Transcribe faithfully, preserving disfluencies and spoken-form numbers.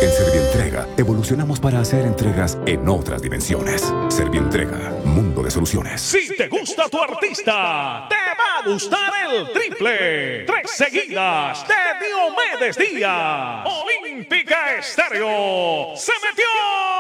En Servientrega, evolucionamos para hacer entregas en otras dimensiones. Servientrega, mundo de soluciones. Si te gusta tu artista, te va a gustar el triple. Tres seguidas de Diomedes Díaz. Olímpica Estéreo se metió